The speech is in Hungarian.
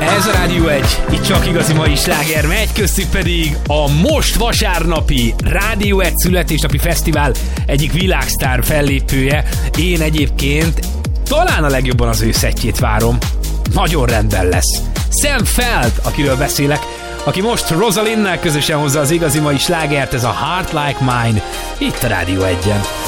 Ez a Rádió 1, itt csak igazi mai sláger megy, köztük pedig a most vasárnapi Rádió 1 születésnapi fesztivál egyik világsztár fellépője. Én egyébként talán a legjobban az ő szettjét várom. Nagyon rendben lesz. Sam Feld, akiről beszélek, aki most Rosalinnel közösen hozza az igazi mai slágert, ez a Heart Like Mine, itt a Rádió 1-en.